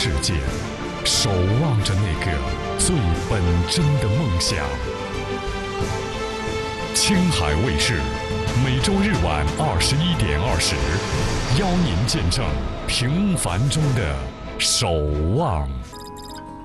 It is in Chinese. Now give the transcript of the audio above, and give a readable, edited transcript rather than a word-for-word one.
世界，守望着那个最本真的梦想。青海卫视，每周日晚21:20，邀您见证平凡中的守望。